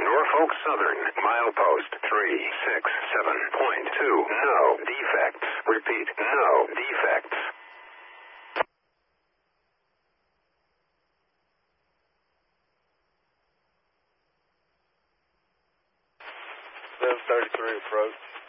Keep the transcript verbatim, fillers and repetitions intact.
Norfolk Southern, milepost three six seven point two. No defects. Repeat, no defects. seven thirty-three approach.